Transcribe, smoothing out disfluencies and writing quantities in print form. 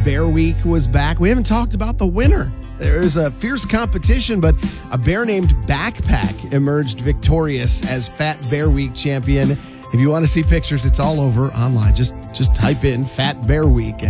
Bear Week was back. We haven't talked about the winner. There was a fierce competition, but a bear named Backpack emerged victorious as Fat Bear Week champion. If you want to see pictures, it's all over online. Just type in Fat Bear Week, and